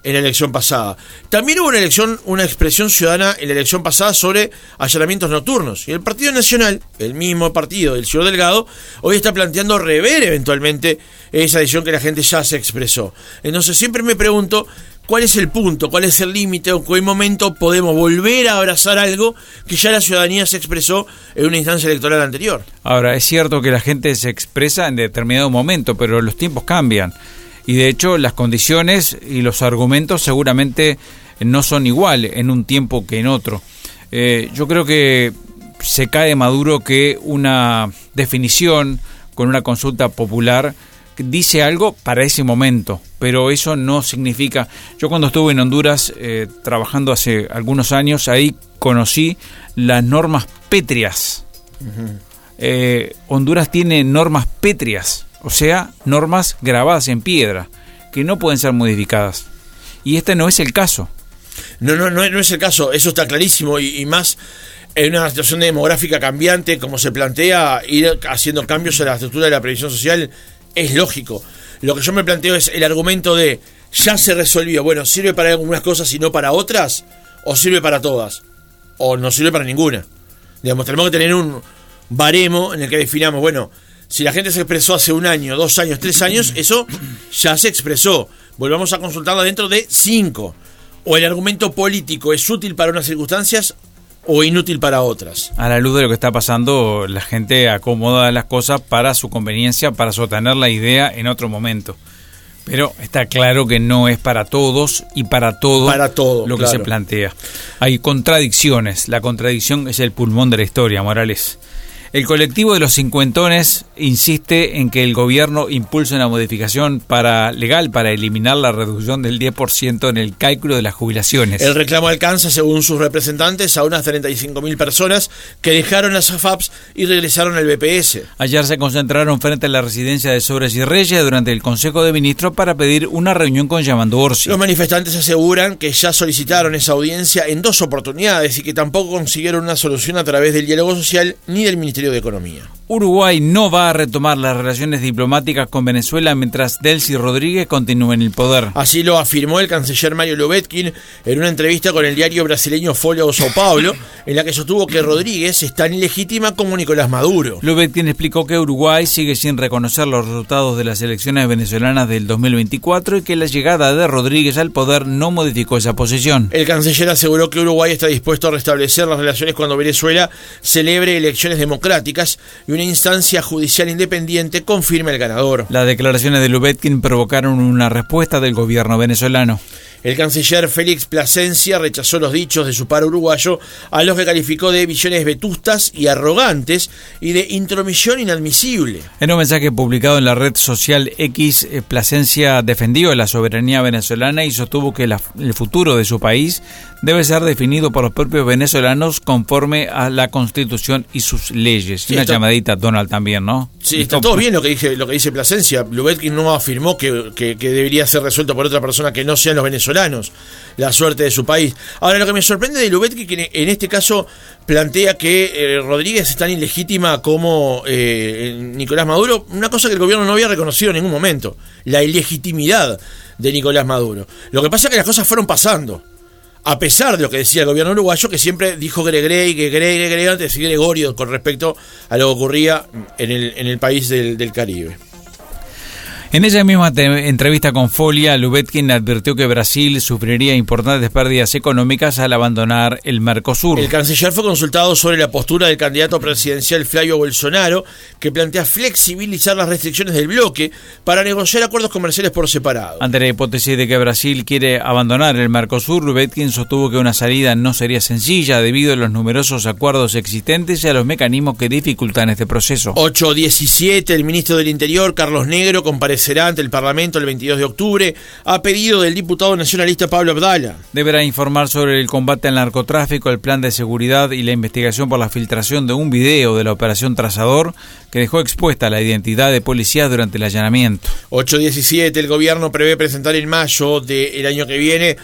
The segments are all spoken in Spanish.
en la elección pasada. También hubo una expresión ciudadana en la elección pasada sobre allanamientos nocturnos. Y el Partido Nacional, el mismo partido del señor Delgado, hoy está planteando rever eventualmente esa decisión que la gente ya se expresó. Entonces siempre me pregunto, ¿cuál es el punto? ¿Cuál es el límite? ¿En qué momento podemos volver a abrazar algo que ya la ciudadanía se expresó en una instancia electoral anterior? Ahora, es cierto que la gente se expresa en determinado momento, pero los tiempos cambian. Y de hecho, las condiciones y los argumentos seguramente no son iguales en un tiempo que en otro. Yo creo que se cae maduro que una definición con una consulta popular dice algo para ese momento, pero eso no significa... Yo cuando estuve en Honduras trabajando hace algunos años, ahí conocí las normas pétreas. Uh-huh. Honduras tiene normas pétreas, o sea, normas grabadas en piedra, que no pueden ser modificadas. Y este no es el caso. No es el caso, eso está clarísimo, y más en una situación demográfica cambiante, como se plantea, ir haciendo cambios en la estructura de la previsión social, es lógico. Lo que yo me planteo es el argumento de, ya se resolvió, bueno, ¿sirve para algunas cosas y no para otras? ¿O sirve para todas? ¿O no sirve para ninguna? Digamos, tenemos que tener un baremo en el que definamos, bueno, si la gente se expresó hace 1 año, 2 años, 3 años, eso ya se expresó. Volvamos a consultarla dentro de 5. O el argumento político es útil para unas circunstancias o inútil para otras. A la luz de lo que está pasando, la gente acomoda las cosas para su conveniencia, para sostener la idea en otro momento. Pero está claro que no es para todos y para todo lo que se plantea. Hay contradicciones. La contradicción es el pulmón de la historia, Morales. El colectivo de los cincuentones insiste en que el gobierno impulse una modificación legal para eliminar la reducción del 10% en el cálculo de las jubilaciones. El reclamo alcanza, según sus representantes, a unas 35.000 personas que dejaron las AFAPs y regresaron al BPS. Ayer se concentraron frente a la residencia de Sobres y Reyes durante el Consejo de Ministros para pedir una reunión con Yamandu Orsi. Los manifestantes aseguran que ya solicitaron esa audiencia en 2 oportunidades y que tampoco consiguieron una solución a través del diálogo social ni del Ministerio de Economía. Uruguay no va a retomar las relaciones diplomáticas con Venezuela mientras Delcy Rodríguez continúe en el poder. Así lo afirmó el canciller Mario Lubetkin en una entrevista con el diario brasileño Folha de São Paulo, en la que sostuvo que Rodríguez es tan ilegítima como Nicolás Maduro. Lubetkin explicó que Uruguay sigue sin reconocer los resultados de las elecciones venezolanas del 2024 y que la llegada de Rodríguez al poder no modificó esa posición. El canciller aseguró que Uruguay está dispuesto a restablecer las relaciones cuando Venezuela celebre elecciones democráticas y una instancia judicial independiente confirme el ganador. Las declaraciones de Lubetkin provocaron una respuesta del gobierno venezolano. El canciller Félix Plasencia rechazó los dichos de su par uruguayo, a los que calificó de visiones vetustas y arrogantes y de intromisión inadmisible. En un mensaje publicado en la red social X, Plasencia defendió la soberanía venezolana y sostuvo que el futuro de su país debe ser definido por los propios venezolanos conforme a la Constitución y sus leyes. Sí, una llamadita a Donald también, ¿no? Sí, está todo bien lo que dice Plasencia. Lubetkin no afirmó que debería ser resuelto por otra persona que no sean los venezolanos la suerte de su país. Ahora, lo que me sorprende de Lubetkin, que en este caso plantea que Rodríguez es tan ilegítima como Nicolás Maduro, una cosa que el gobierno no había reconocido en ningún momento, la ilegitimidad de Nicolás Maduro. Lo que pasa es que las cosas fueron pasando, a pesar de lo que decía el gobierno uruguayo, que siempre dijo Gregre antes de decir Gregorio con respecto a lo que ocurría en el país del Caribe. En esa misma entrevista con Folia, Lubetkin advirtió que Brasil sufriría importantes pérdidas económicas al abandonar el Mercosur. El canciller fue consultado sobre la postura del candidato presidencial Flavio Bolsonaro, que plantea flexibilizar las restricciones del bloque para negociar acuerdos comerciales por separado. Ante la hipótesis de que Brasil quiere abandonar el Mercosur, Lubetkin sostuvo que una salida no sería sencilla debido a los numerosos acuerdos existentes y a los mecanismos que dificultan este proceso. 8:17, el ministro del Interior, Carlos Negro, comparecerá ante el Parlamento el 22 de octubre a pedido del diputado nacionalista Pablo Abdala. Deberá informar sobre el combate al narcotráfico, el plan de seguridad y la investigación por la filtración de un video de la operación Trazador que dejó expuesta la identidad de policías durante el allanamiento. 8:17, el gobierno prevé presentar en mayo del año que viene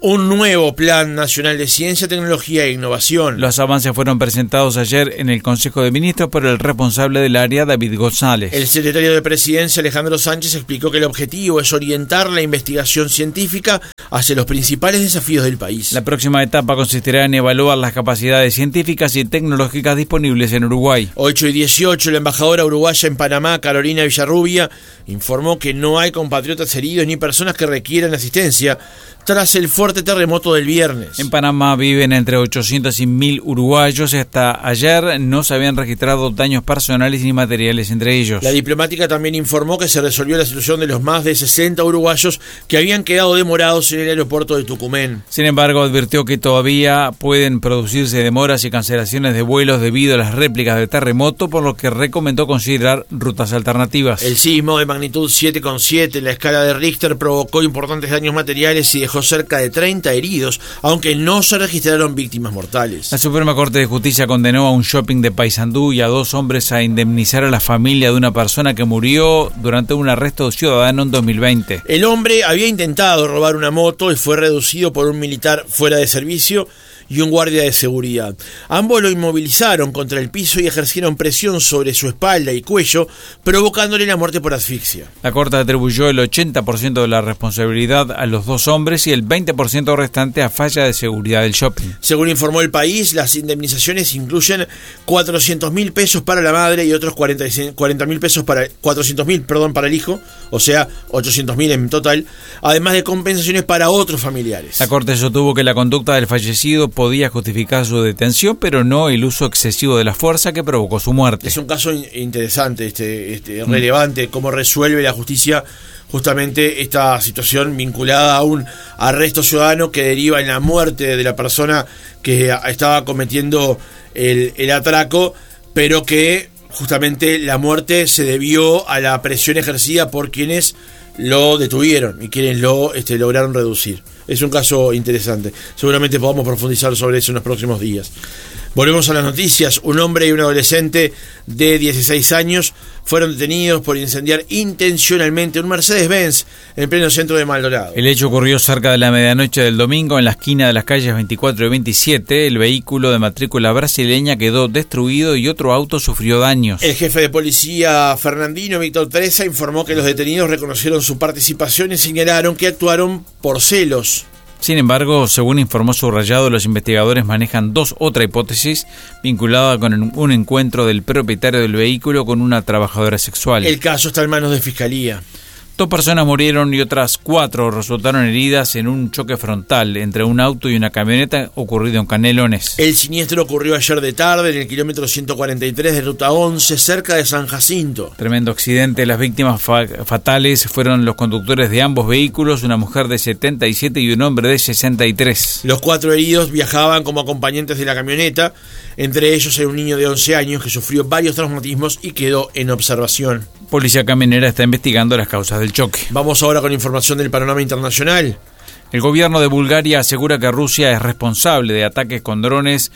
un nuevo Plan Nacional de Ciencia, Tecnología e Innovación. Los avances fueron presentados ayer en el Consejo de Ministros por el responsable del área, David González. El secretario de Presidencia, Alejandro Sánchez, explicó que el objetivo es orientar la investigación científica hacia los principales desafíos del país. La próxima etapa consistirá en evaluar las capacidades científicas y tecnológicas disponibles en Uruguay. 8 y 18, la embajadora uruguaya en Panamá, Carolina Villarrubia, informó que no hay compatriotas heridos ni personas que requieran asistencia tras el fuerte terremoto del viernes. En Panamá viven entre 800 y 1000 uruguayos y hasta ayer no se habían registrado daños personales ni materiales entre ellos. La diplomática también informó que se resolvió la situación de los más de 60 uruguayos que habían quedado demorados en el aeropuerto de Tucumán. Sin embargo, advirtió que todavía pueden producirse demoras y cancelaciones de vuelos debido a las réplicas del terremoto, por lo que recomendó considerar rutas alternativas. El sismo de magnitud 7,7 en la escala de Richter provocó importantes daños materiales y dejó cerca de 30 heridos, aunque no se registraron víctimas mortales. La Suprema Corte de Justicia condenó a un shopping de Paysandú y a 2 hombres a indemnizar a la familia de una persona que murió durante un arresto ciudadano en 2020. El hombre había intentado robar una moto y fue reducido por un militar fuera de servicio y un guardia de seguridad. Ambos lo inmovilizaron contra el piso y ejercieron presión sobre su espalda y cuello, provocándole la muerte por asfixia. La Corte atribuyó el 80% de la responsabilidad a los 2 hombres y el 20% restante a falla de seguridad del shopping. Según informó El País, las indemnizaciones incluyen 400.000 pesos para la madre y otros 40.000 pesos para 400.000, para el hijo, o sea, 800.000 en total, además de compensaciones para otros familiares. La Corte sostuvo que la conducta del fallecido podía justificar su detención, pero no el uso excesivo de la fuerza que provocó su muerte. Es un caso interesante, relevante, cómo resuelve la justicia justamente esta situación vinculada a un arresto ciudadano que deriva en la muerte de la persona que estaba cometiendo el atraco, pero que justamente la muerte se debió a la presión ejercida por quienes lo detuvieron y quienes lo lograron reducir. Es un caso interesante. Seguramente podamos profundizar sobre eso en los próximos días. Volvemos a las noticias. Un hombre y un adolescente de 16 años fueron detenidos por incendiar intencionalmente un Mercedes-Benz en pleno centro de Maldonado. El hecho ocurrió cerca de la medianoche del domingo en la esquina de las calles 24 y 27. El vehículo de matrícula brasileña quedó destruido y otro auto sufrió daños. El jefe de policía fernandino, Víctor Teresa, informó que los detenidos reconocieron su participación y señalaron que actuaron por celos. Sin embargo, según informó Subrayado, los investigadores manejan otra hipótesis vinculada con un encuentro del propietario del vehículo con una trabajadora sexual. El caso está en manos de Fiscalía. 2 personas murieron y otras 4 resultaron heridas en un choque frontal entre un auto y una camioneta ocurrido en Canelones. El siniestro ocurrió ayer de tarde en el kilómetro 143 de Ruta 11, cerca de San Jacinto. Tremendo accidente. Las víctimas fatales fueron los conductores de ambos vehículos, una mujer de 77 y un hombre de 63. Los 4 heridos viajaban como acompañantes de la camioneta. Entre ellos hay un niño de 11 años que sufrió varios traumatismos y quedó en observación. Policía Caminera está investigando las causas del choque. Vamos ahora con información del panorama internacional. El gobierno de Bulgaria asegura que Rusia es responsable de ataques con drones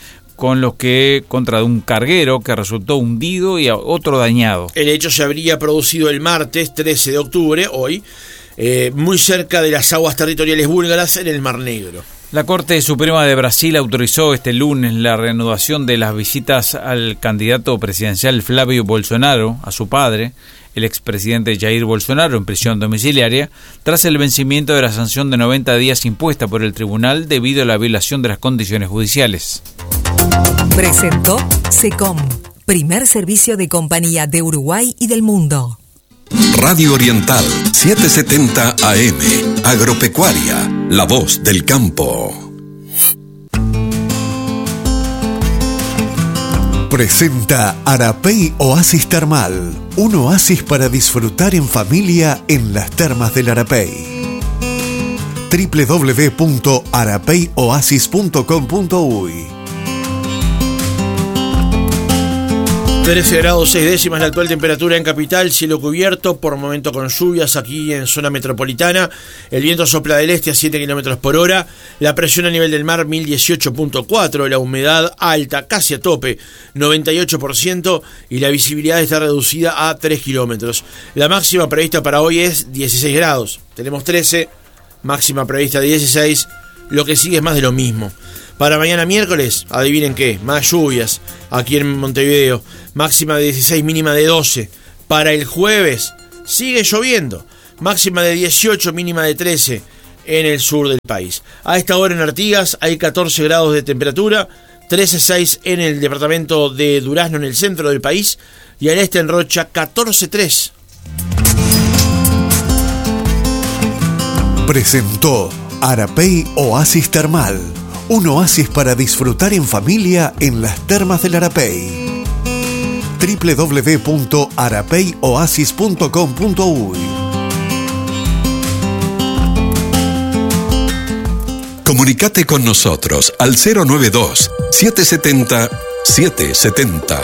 contra un carguero que resultó hundido y otro dañado. El hecho se habría producido el martes 13 de octubre, hoy, muy cerca de las aguas territoriales búlgaras en el Mar Negro. La Corte Suprema de Brasil autorizó este lunes la reanudación de las visitas al candidato presidencial Flavio Bolsonaro, a su padre, el expresidente Jair Bolsonaro, en prisión domiciliaria, tras el vencimiento de la sanción de 90 días impuesta por el tribunal debido a la violación de las condiciones judiciales. Presentó SECOM, primer servicio de compañía de Uruguay y del mundo. Radio Oriental, 770 AM, Agropecuaria, la voz del campo. Presenta Arapey Oasis Termal, un oasis para disfrutar en familia en las termas del Arapey. www.arapeyoasis.com.uy 13 grados 6 décimas la actual temperatura en Capital, cielo cubierto, por momento con lluvias aquí en zona metropolitana. El viento sopla del este a 7 kilómetros por hora. La presión a nivel del mar 1018.4, la humedad alta, casi a tope, 98%, y la visibilidad está reducida a 3 kilómetros. La máxima prevista para hoy es 16 grados. Tenemos 13, máxima prevista 16, lo que sigue es más de lo mismo. Para mañana miércoles, adivinen qué, más lluvias aquí en Montevideo, máxima de 16, mínima de 12. Para el jueves, sigue lloviendo, máxima de 18, mínima de 13 en el sur del país. A esta hora en Artigas hay 14 grados de temperatura, 13,6 en el departamento de Durazno, en el centro del país, y al este en Rocha, 14,3. Presentó Arapey Oasis Termal, un oasis para disfrutar en familia en las termas del Arapey. www.arapeyoasis.com.uy. Comunicate con nosotros al 092-770-770.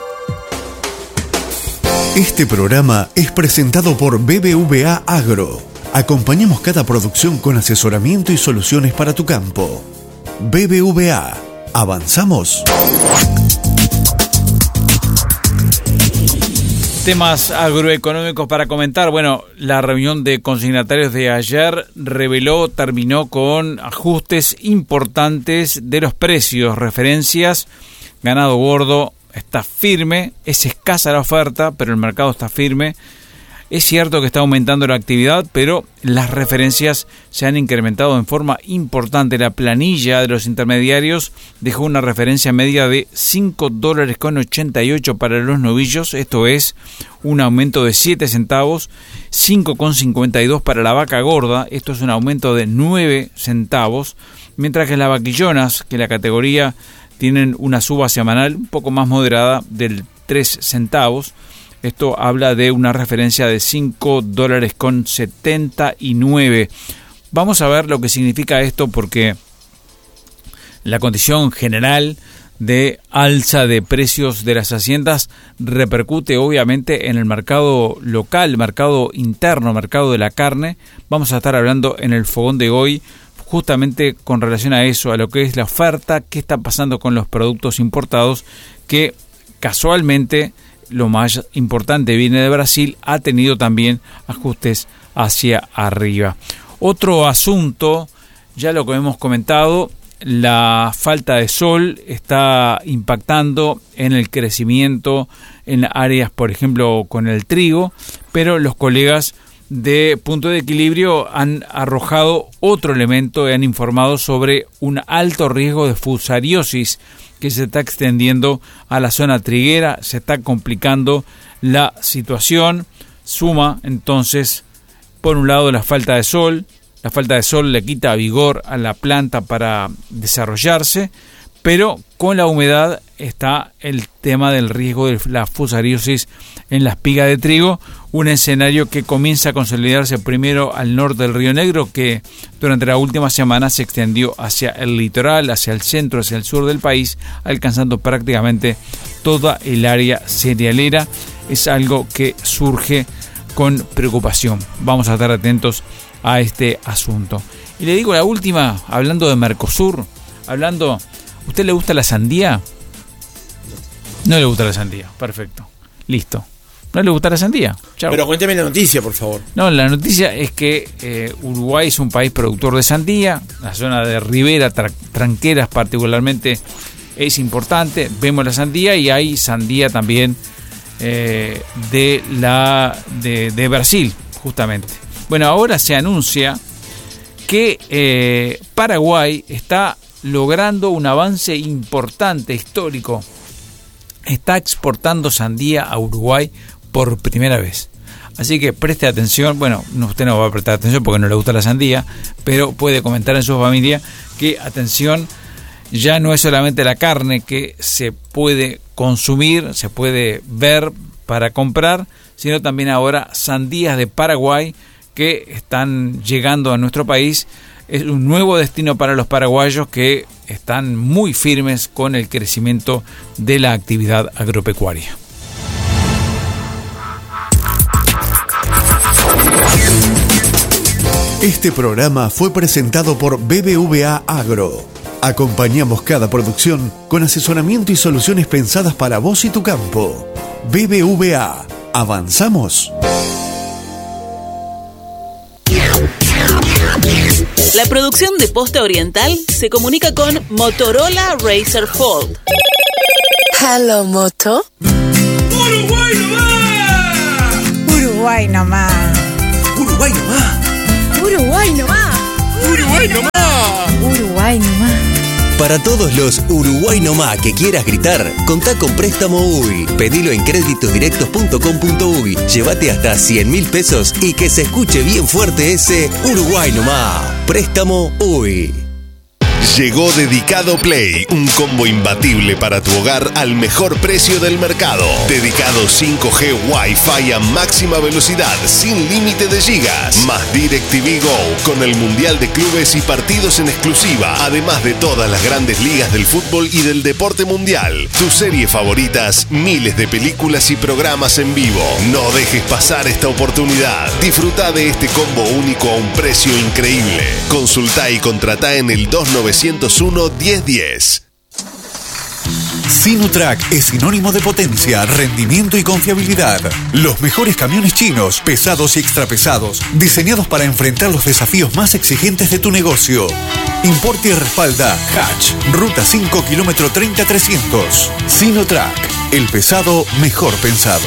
Este programa es presentado por BBVA Agro. Acompañamos cada producción con asesoramiento y soluciones para tu campo. BBVA. ¿Avanzamos? Temas agroeconómicos para comentar. Bueno, la reunión de consignatarios de ayer terminó con ajustes importantes de los precios, referencias. Ganado gordo está firme, es escasa la oferta, pero el mercado está firme. Es cierto que está aumentando la actividad, pero las referencias se han incrementado en forma importante. La planilla de los intermediarios dejó una referencia media de $5.88 para los novillos. Esto es un aumento de 7 centavos. 5.52 para la vaca gorda. Esto es un aumento de 9 centavos. Mientras que las vaquillonas, que la categoría tienen una suba semanal un poco más moderada del 3 centavos. Esto habla de una referencia de $5.79. Vamos a ver lo que significa esto, porque la condición general de alza de precios de las haciendas repercute obviamente en el mercado local, mercado interno, mercado de la carne. Vamos a estar hablando en el fogón de hoy justamente con relación a eso, a lo que es la oferta, qué está pasando con los productos importados, que casualmente lo más importante viene de Brasil, ha tenido también ajustes hacia arriba. Otro asunto, ya lo que hemos comentado, la falta de sol está impactando en el crecimiento en áreas, por ejemplo, con el trigo, pero los colegas de Punto de Equilibrio han arrojado otro elemento y han informado sobre un alto riesgo de fusariosis que se está extendiendo a la zona triguera, se está complicando la situación. Suma entonces, por un lado, la falta de sol. La falta de sol le quita vigor a la planta para desarrollarse, pero con la humedad está el tema del riesgo de la fusariosis en la espiga de trigo, un escenario que comienza a consolidarse primero al norte del Río Negro, que durante la última semana se extendió hacia el litoral, hacia el centro, hacia el sur del país, alcanzando prácticamente toda el área cerealera. Es algo que surge con preocupación. Vamos a estar atentos a este asunto. Y le digo la última, hablando de Mercosur, ¿usted le gusta la sandía? No le gusta la sandía, perfecto, listo. ¿No le gusta la sandía? Chau. Pero cuénteme la noticia, por favor. No, la noticia es que Uruguay es un país productor de sandía. La zona de Ribera, Tranqueras particularmente, es importante. Vemos la sandía y hay sandía también de Brasil, justamente. Bueno, ahora se anuncia que Paraguay está logrando un avance importante, histórico. Está exportando sandía a Uruguay por primera vez. Así que preste atención. Bueno, usted no va a prestar atención porque no le gusta la sandía, pero puede comentar en su familia que, atención, ya no es solamente la carne que se puede consumir, se puede ver para comprar, sino también ahora sandías de Paraguay que están llegando a nuestro país. Es un nuevo destino para los paraguayos que están muy firmes con el crecimiento de la actividad agropecuaria. Este programa fue presentado por BBVA Agro. Acompañamos cada producción con asesoramiento y soluciones pensadas para vos y tu campo. BBVA. ¿Avanzamos? La producción de Posta Oriental se comunica con Motorola Razr Fold. Hello, Moto. ¡Uruguay nomás! Uruguay nomás. ¡Uruguay nomás! Uruguay nomás. ¡Uruguay nomás! Uruguay nomás. Para todos los Uruguay nomás que quieras gritar, contá con Préstamo UI. Pedilo en créditosdirectos.com.uy. Llévate hasta 100.000 pesos y que se escuche bien fuerte ese Uruguay nomás. Préstamo UI. Llegó Dedicado Play, un combo imbatible para tu hogar al mejor precio del mercado. Dedicado 5G Wi-Fi a máxima velocidad, sin límite de gigas. Más DirecTV Go, con el Mundial de Clubes y partidos en exclusiva. Además de todas las grandes ligas del fútbol y del deporte mundial. Tus series favoritas, miles de películas y programas en vivo. No dejes pasar esta oportunidad. Disfruta de este combo único a un precio increíble. Consultá y contratá en el 2901-1010. Sinutrack es sinónimo de potencia, rendimiento y confiabilidad. Los mejores camiones chinos, pesados y extrapesados, diseñados para enfrentar los desafíos más exigentes de tu negocio. Importa y respalda Hatch, Ruta 5, kilómetro 30-300. Sinutrack, el pesado mejor pensado.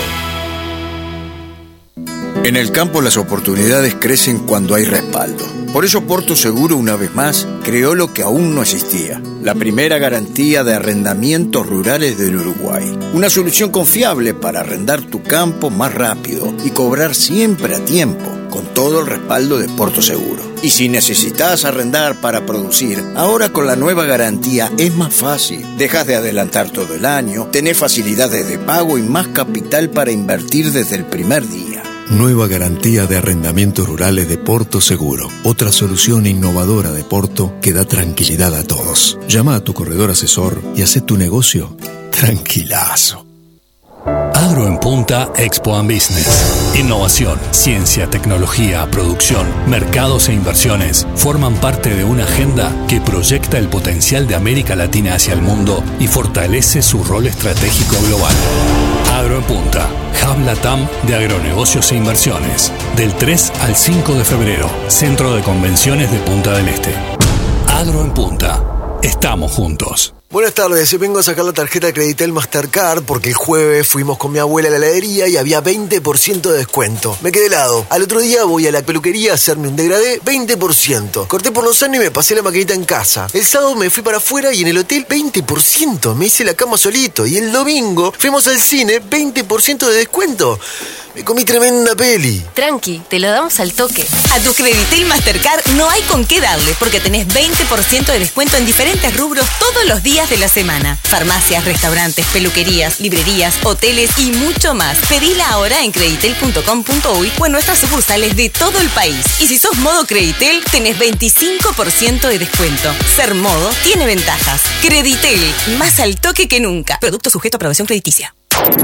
En el campo las oportunidades crecen cuando hay respaldo. Por eso Porto Seguro, una vez más, creó lo que aún no existía: la primera garantía de arrendamientos rurales del Uruguay. Una solución confiable para arrendar tu campo más rápido y cobrar siempre a tiempo, con todo el respaldo de Porto Seguro. Y si necesitas arrendar para producir, ahora con la nueva garantía es más fácil. Dejas de adelantar todo el año, tenés facilidades de pago y más capital para invertir desde el primer día. Nueva garantía de arrendamientos rurales de Porto Seguro. Otra solución innovadora de Porto que da tranquilidad a todos. Llama a tu corredor asesor y haz tu negocio tranquilazo. Agro en Punta Expo and Business. Innovación, ciencia, tecnología, producción, mercados e inversiones forman parte de una agenda que proyecta el potencial de América Latina hacia el mundo y fortalece su rol estratégico global. Agro en Punta, Hub Latam de agronegocios e inversiones. Del 3 al 5 de febrero, Centro de Convenciones de Punta del Este. Agro en Punta. Estamos juntos. Buenas tardes, vengo a sacar la tarjeta Creditel Mastercard porque el jueves fuimos con mi abuela a la heladería y había 20% de descuento. Me quedé helado. Al otro día voy a la peluquería a hacerme un degradé, 20%. Corté por los años y me pasé la maquinita en casa. El sábado me fui para afuera y en el hotel 20%. Me hice la cama solito. Y el domingo fuimos al cine, 20% de descuento. Me comí tremenda peli. Tranqui, te lo damos al toque. A tu Creditel Mastercard no hay con qué darle porque tenés 20% de descuento en diferentes rubros todos los días de la semana. Farmacias, restaurantes, peluquerías, librerías, hoteles y mucho más. Pedila ahora en creditel.com.uy o en nuestras sucursales de todo el país. Y si sos modo Creditel, tenés 25% de descuento. Ser modo tiene ventajas. Creditel, más al toque que nunca. Producto sujeto a aprobación crediticia.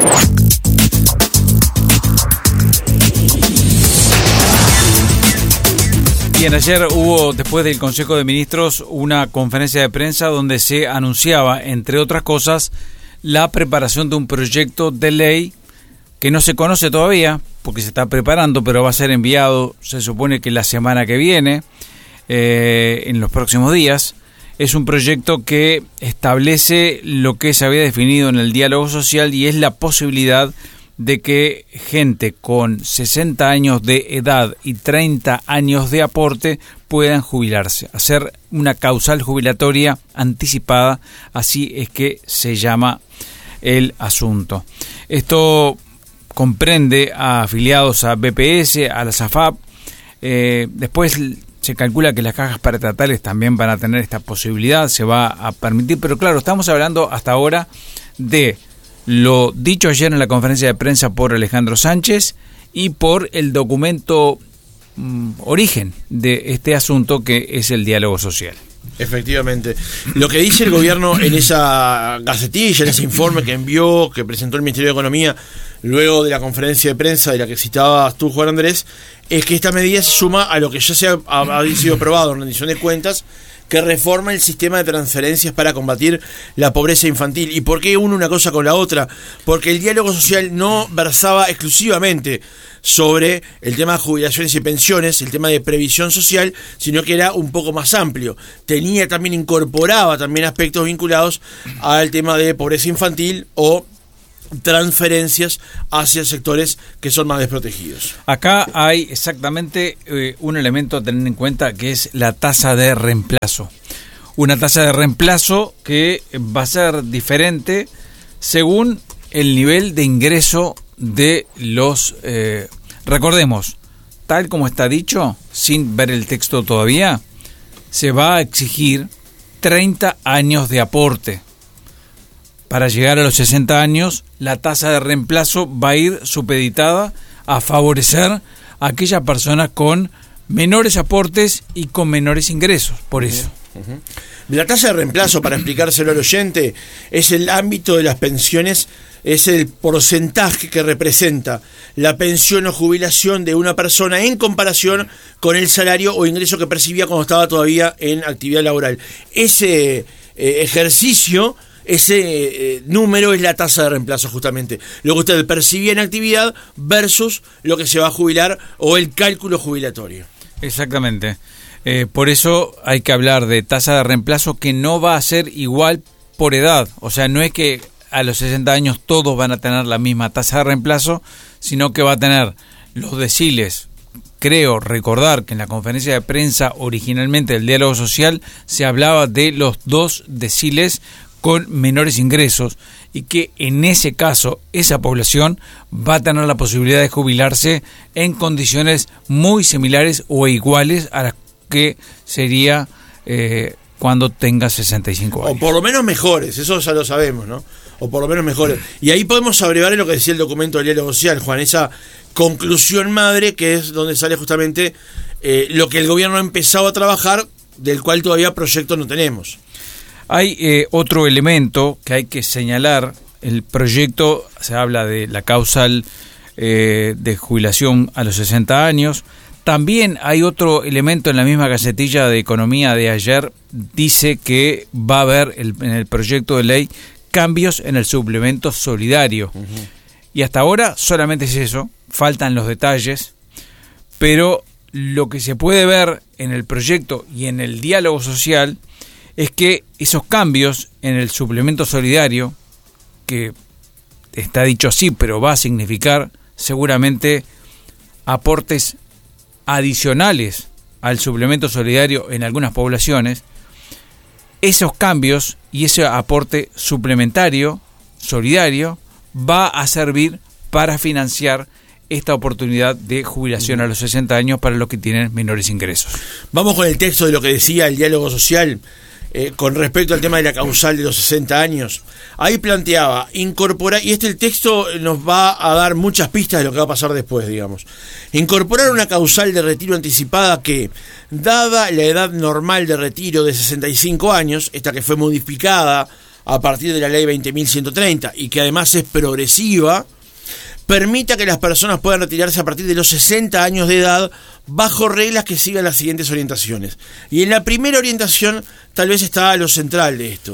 Bien, ayer hubo, después del Consejo de Ministros, una conferencia de prensa donde se anunciaba, entre otras cosas, la preparación de un proyecto de ley que no se conoce todavía, porque se está preparando, pero va a ser enviado, se supone que la semana que viene, en los próximos días. Es un proyecto que establece lo que se había definido en el diálogo social y es la posibilidad de que gente con 60 años de edad y 30 años de aporte puedan jubilarse, hacer una causal jubilatoria anticipada, así es que se llama el asunto. Esto comprende a afiliados a BPS, a la SAFAP, después se calcula que las cajas paraestatales también van a tener esta posibilidad, se va a permitir, pero claro, estamos hablando hasta ahora de lo dicho ayer en la conferencia de prensa por Alejandro Sánchez y por el documento origen de este asunto que es el diálogo social. Efectivamente. Lo que dice el gobierno en esa gacetilla, en ese informe que envió, que presentó el Ministerio de Economía luego de la conferencia de prensa de la que citabas tú, Juan Andrés, es que esta medida se suma a lo que ya ha sido aprobado en rendición de cuentas, que reforma el sistema de transferencias para combatir la pobreza infantil. ¿Y por qué una cosa con la otra? Porque el diálogo social no versaba exclusivamente sobre el tema de jubilaciones y pensiones, el tema de previsión social, sino que era un poco más amplio. Incorporaba también aspectos vinculados al tema de pobreza infantil o transferencias hacia sectores que son más desprotegidos. Acá hay exactamente un elemento a tener en cuenta, que es la tasa de reemplazo. Una tasa de reemplazo que va a ser diferente según el nivel de ingreso de los... recordemos, tal como está dicho, sin ver el texto todavía, se va a exigir 30 años de aporte. Para llegar a los 60 años, la tasa de reemplazo va a ir supeditada a favorecer a aquellas personas con menores aportes y con menores ingresos, por eso. La tasa de reemplazo, para explicárselo al oyente, es el ámbito de las pensiones, es el porcentaje que representa la pensión o jubilación de una persona en comparación con el salario o ingreso que percibía cuando estaba todavía en actividad laboral. Ese ejercicio... Ese número es la tasa de reemplazo, justamente. Lo que usted percibía en actividad versus lo que se va a jubilar o el cálculo jubilatorio. Exactamente. Por eso hay que hablar de tasa de reemplazo que no va a ser igual por edad. O sea, no es que a los 60 años todos van a tener la misma tasa de reemplazo, sino que va a tener los deciles. Creo recordar que en la conferencia de prensa originalmente del diálogo social se hablaba de los 2 deciles con menores ingresos, y que en ese caso esa población va a tener la posibilidad de jubilarse en condiciones muy similares o iguales a las que sería cuando tenga 65 años. O por lo menos mejores, eso ya lo sabemos, ¿no? O por lo menos mejores. Y ahí podemos abrevar en lo que decía el documento del diálogo social, Juan, esa conclusión madre que es donde sale justamente lo que el gobierno ha empezado a trabajar, del cual todavía proyecto no tenemos. Hay otro elemento que hay que señalar. El proyecto se habla de la causal de jubilación a los 60 años. También hay otro elemento en la misma Gacetilla de Economía de ayer. Dice que va a haber en el proyecto de ley cambios en el suplemento solidario. Y hasta ahora solamente es eso. Faltan los detalles. Pero lo que se puede ver en el proyecto y en el diálogo social es que esos cambios en el suplemento solidario, que está dicho así, pero va a significar seguramente aportes adicionales al suplemento solidario en algunas poblaciones, esos cambios y ese aporte suplementario, solidario, va a servir para financiar esta oportunidad de jubilación a los 60 años para los que tienen menores ingresos. Vamos con el texto de lo que decía el diálogo social. Con respecto al tema de la causal de los 60 años, ahí planteaba incorporar, y el texto nos va a dar muchas pistas de lo que va a pasar después, digamos, incorporar una causal de retiro anticipada que, dada la edad normal de retiro de 65 años, esta que fue modificada a partir de la ley 20.130 y que además es progresiva, permita que las personas puedan retirarse a partir de los 60 años de edad bajo reglas que sigan las siguientes orientaciones. Y en la primera orientación tal vez está lo central de esto,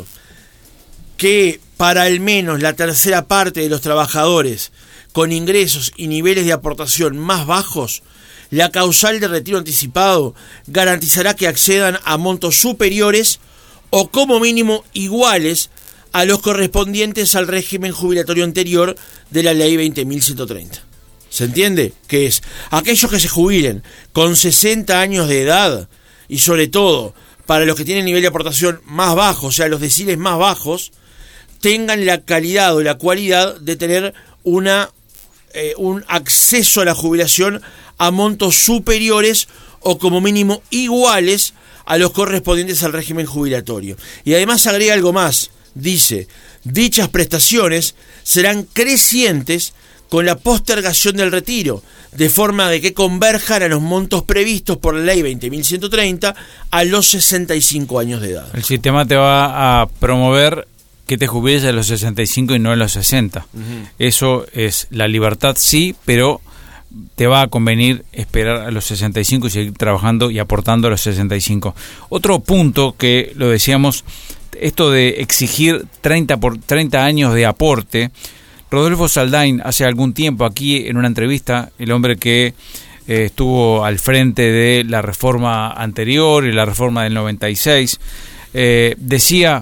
que para al menos la tercera parte de los trabajadores con ingresos y niveles de aportación más bajos, la causal de retiro anticipado garantizará que accedan a montos superiores o como mínimo iguales a los correspondientes al régimen jubilatorio anterior de la ley 20.130. ¿Se entiende? Que es aquellos que se jubilen con 60 años de edad, y sobre todo para los que tienen nivel de aportación más bajo, o sea, los deciles más bajos, tengan la calidad o la cualidad de tener un acceso a la jubilación a montos superiores o como mínimo iguales a los correspondientes al régimen jubilatorio. Y además agrega algo más. Dice, dichas prestaciones serán crecientes con la postergación del retiro, de forma de que converjan a los montos previstos por la ley 20.130 a los 65 años de edad. El sistema te va a promover que te jubiles a los 65 y no a los 60. Eso es la libertad, sí, pero te va a convenir esperar a los 65 y seguir trabajando y aportando a los 65. Otro punto que lo decíamos, esto de exigir 30 años de aporte. Rodolfo Saldain, hace algún tiempo aquí en una entrevista, el hombre que estuvo al frente de la reforma anterior y la reforma del 96, decía,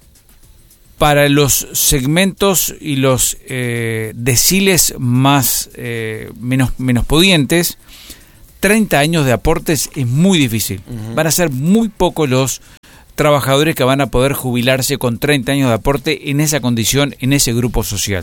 para los segmentos y los deciles más menos pudientes, 30 años de aportes es muy difícil. Van a ser muy pocos los trabajadores que van a poder jubilarse con 30 años de aporte en esa condición, en ese grupo social.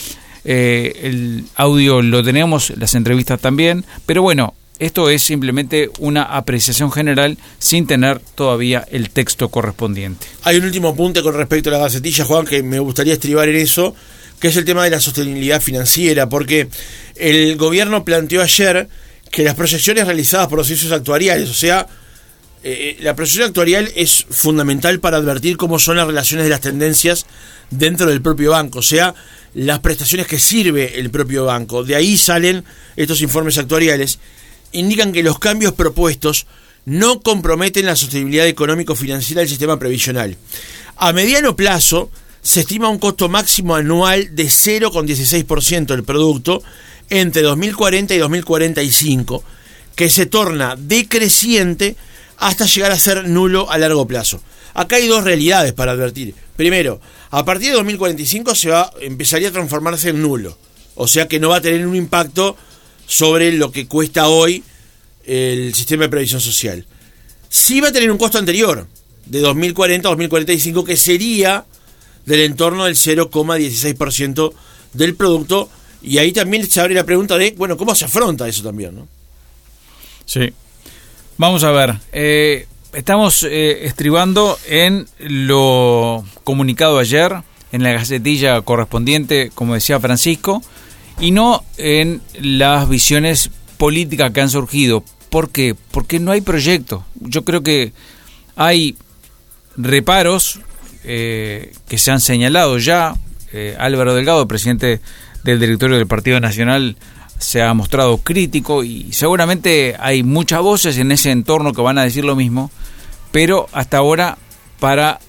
El audio lo tenemos, las entrevistas también, pero bueno, esto es simplemente una apreciación general sin tener todavía el texto correspondiente. Hay un último apunte con respecto a la gacetilla, Juan, que me gustaría estribar en eso, que es el tema de la sostenibilidad financiera, porque el gobierno planteó ayer que las proyecciones realizadas por los servicios actuariales, o sea, la proyección actuarial es fundamental para advertir cómo son las relaciones de las tendencias dentro del propio banco, o sea, las prestaciones que sirve el propio banco. De ahí salen estos informes actuariales, indican que los cambios propuestos no comprometen la sostenibilidad económico-financiera del sistema previsional. A mediano plazo se estima un costo máximo anual de 0,16% del producto entre 2040 y 2045, que se torna decreciente hasta llegar a ser nulo a largo plazo. Acá hay dos realidades para advertir. Primero, a partir de 2045 empezaría a transformarse en nulo, o sea que no va a tener un impacto sobre lo que cuesta hoy el sistema de previsión social. Sí va a tener un costo anterior, de 2040 a 2045, que sería del entorno del 0,16% del producto, y ahí también se abre la pregunta de, bueno, ¿cómo se afronta eso también, no? Sí. Vamos a ver, estamos estribando en lo comunicado ayer, en la gacetilla correspondiente, como decía Francisco, y no en las visiones políticas que han surgido. ¿Por qué? Porque no hay proyecto. Yo creo que hay reparos que se han señalado ya. Álvaro Delgado, presidente del directorio del Partido Nacional, se ha mostrado crítico y seguramente hay muchas voces en ese entorno que van a decir lo mismo, pero hasta ahora para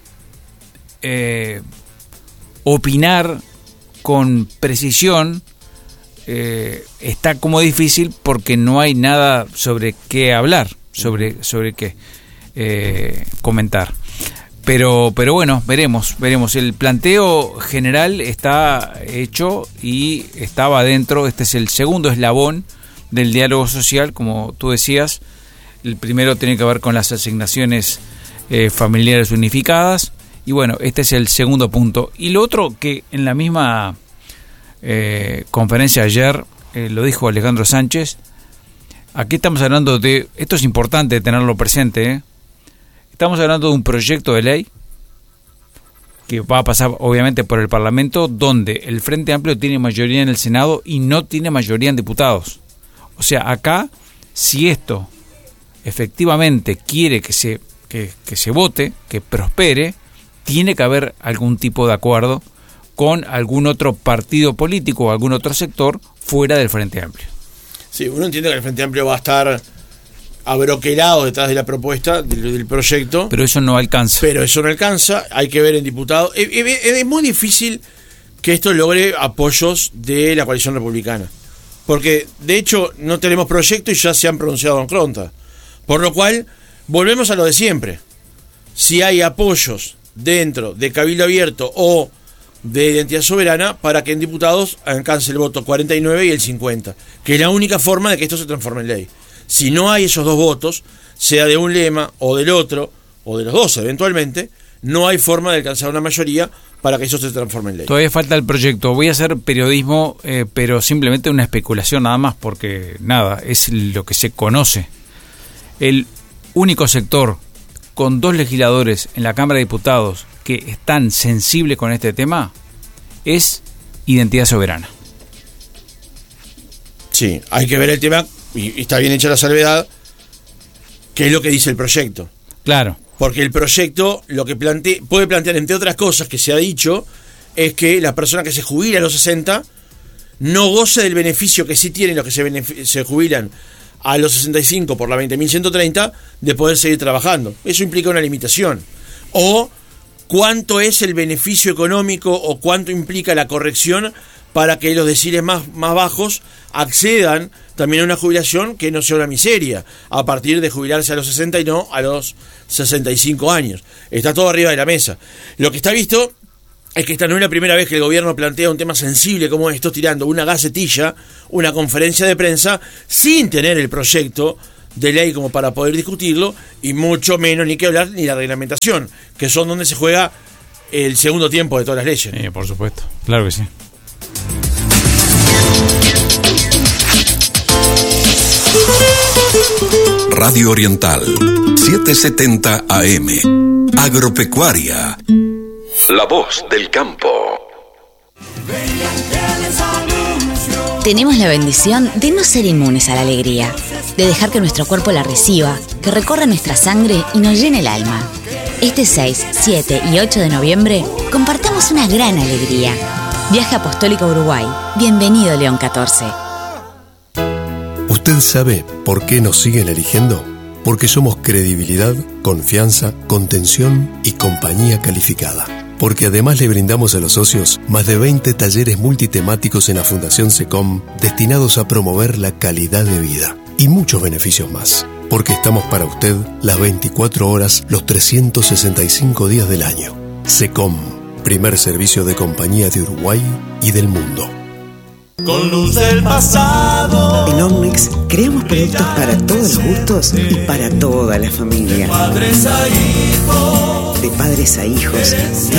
opinar con precisión está como difícil porque no hay nada sobre qué hablar, sobre qué comentar. Pero bueno, veremos. El planteo general está hecho y estaba dentro. Este es el segundo eslabón del diálogo social, como tú decías. El primero tiene que ver con las asignaciones familiares unificadas. Y bueno, este es el segundo punto. Y lo otro que en la misma conferencia ayer lo dijo Alejandro Sánchez. Aquí estamos hablando de... Esto es importante tenerlo presente, Estamos hablando de un proyecto de ley que va a pasar obviamente por el Parlamento, donde el Frente Amplio tiene mayoría en el Senado y no tiene mayoría en diputados. O sea, acá, si esto efectivamente quiere que se vote, que prospere, tiene que haber algún tipo de acuerdo con algún otro partido político o algún otro sector fuera del Frente Amplio. Sí, uno entiende que el Frente Amplio va a estar abroquelado detrás de la propuesta del proyecto. Pero eso no alcanza. Hay que ver en diputados. Es muy difícil que esto logre apoyos de la coalición republicana. Porque, de hecho, no tenemos proyecto y ya se han pronunciado en contra. Por lo cual, volvemos a lo de siempre. Si hay apoyos dentro de Cabildo Abierto o de Identidad Soberana, para que en diputados alcance el voto 49 y el 50, que es la única forma de que esto se transforme en ley. Si no hay esos dos votos, sea de un lema o del otro, o de los dos eventualmente, no hay forma de alcanzar una mayoría para que eso se transforme en ley. Todavía falta el proyecto. Voy a hacer periodismo, pero simplemente una especulación nada más, porque nada, es lo que se conoce. El único sector con 2 legisladores en la Cámara de Diputados que están sensibles con este tema es Identidad Soberana. Sí, hay que ver el tema. Y está bien hecha la salvedad, que es lo que dice el proyecto. Claro. Porque el proyecto lo que puede plantear, entre otras cosas que se ha dicho, es que la persona que se jubila a los 60 no goce del beneficio que sí tienen los que se jubilan a los 65 por la 20.130 de poder seguir trabajando. Eso implica una limitación. O cuánto es el beneficio económico o cuánto implica la corrección para que los deciles más bajos accedan también a una jubilación que no sea una miseria, a partir de jubilarse a los 60 y no a los 65 años. Está todo arriba de la mesa. Lo que está visto es que esta no es la primera vez que el gobierno plantea un tema sensible como esto, tirando una gacetilla, una conferencia de prensa, sin tener el proyecto de ley como para poder discutirlo, y mucho menos ni que hablar ni la reglamentación, que son donde se juega el segundo tiempo de todas las leyes. Por supuesto, claro que sí. Radio Oriental, 770 AM. Agropecuaria. La voz del campo. Tenemos la bendición de no ser inmunes a la alegría, de dejar que nuestro cuerpo la reciba, que recorra nuestra sangre y nos llene el alma. Este 6, 7 y 8 de noviembre compartamos una gran alegría. Viaje Apostólico a Uruguay. Bienvenido, León 14. ¿Usted sabe por qué nos siguen eligiendo? Porque somos credibilidad, confianza, contención y compañía calificada. Porque además le brindamos a los socios más de 20 talleres multitemáticos en la Fundación SECOM destinados a promover la calidad de vida y muchos beneficios más. Porque estamos para usted las 24 horas, los 365 días del año. SECOM, primer servicio de compañía de Uruguay y del mundo. Con luz del pasado. En Omnex creamos productos para todos los gustos y para toda la familia. De padres a hijos. De padres a hijos, de